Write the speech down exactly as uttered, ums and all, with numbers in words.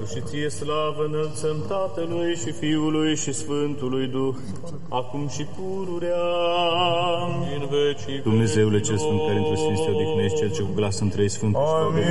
și ție slavă înălțăm Tatălui și Fiului și Sfântului Duh, acum și pururea, în vecii Dumnezeule cel Sfânt, care într-o sfinți te odihnești, cel ce cu glas întrei Sfântul și